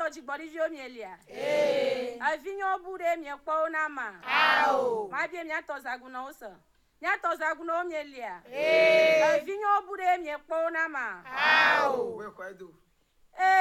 jigbori vi omielia avinyo bure mi kpo na ma ma bi mi atozagu na oso mi atozagu na omielia avinyo bure mi kpo na ma